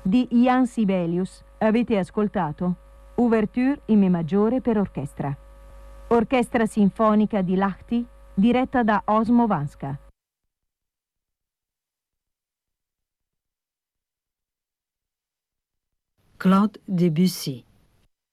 di Ian Sibelius. Avete ascoltato Ouverture in Mi maggiore per orchestra. Orchestra sinfonica di Lahti, diretta da Osmo Vanska. Claude Debussy.